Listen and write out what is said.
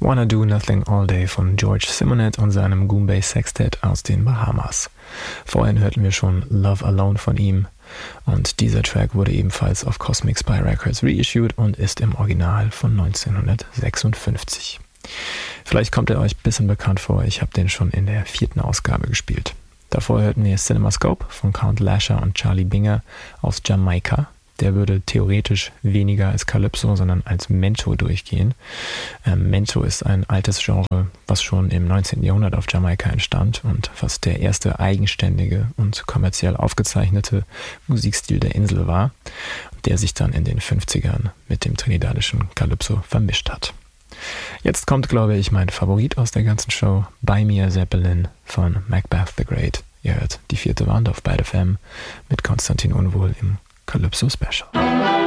Wanna Do Nothing All Day von George Simonet und seinem Goombay Sextet aus den Bahamas. Vorhin hörten wir schon Love Alone von ihm und dieser Track wurde ebenfalls auf Cosmic Spy Records reissued und ist im Original von 1956. Vielleicht kommt er euch ein bisschen bekannt vor, ich habe den schon in der 4. Ausgabe gespielt. Davor hörten wir CinemaScope von Count Lasher und Charlie Binger aus Jamaika. Der würde theoretisch weniger als Calypso, sondern als Mento durchgehen. Mento ist ein altes Genre, was schon im 19. Jahrhundert auf Jamaika entstand und was der erste eigenständige und kommerziell aufgezeichnete Musikstil der Insel war, der sich dann in den 50ern mit dem trinidadischen Calypso vermischt hat. Jetzt kommt, glaube ich, mein Favorit aus der ganzen Show, Buy Me a Zeppelin von Macbeth the Great. Ihr hört die 4. Wand auf Byte FM mit Konstantin Unwohl im Calypso Special.